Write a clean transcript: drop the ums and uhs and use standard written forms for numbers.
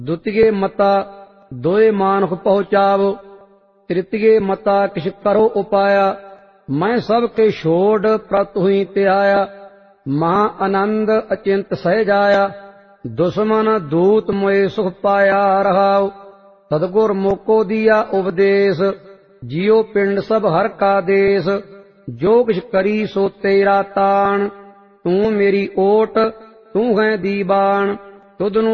ਦੁਤੀਏ ਮਤਾ ਦੋਏ ਮਾਨੁਖ ਪਹੁੰਚਾਵੋ। ਤ੍ਰਿਤੀਏ ਮਤਾ ਕਿਛ ਕਰੋ ਉਪਾਇਆ। ਮੈਂ ਸਭ ਕੇ ਛੋੜ ਪ੍ਰਤ ਹੁਈ ਧਿਆਇਆ। ਮਹਾ ਆਨੰਦ ਅਚਿੰਤ ਸਹਿ ਜਾਇਆ। ਦੁਸ਼ਮਨ ਦੂਤ ਮੋਏ ਸੁਖ ਪਾਇਆ ਰਹਾਉ। ਸਤਿਗੁਰ ਮੋਕੋ ਦੀਆ ਉਪਦੇਸ਼। ਜਿਉ ਪਿੰਡ ਸਭ ਹਰ ਕਾ ਦੇਸ। ਜੋ ਕਿਛ ਕਰੀ ਸੋ ਤੇਰਾ ਤਾਣ। ਤੂੰ ਮੇਰੀ ਓਟ ਤੂੰ ਹੈ ਦੀਵਾਨ। ਤੁਧ ਨੂੰ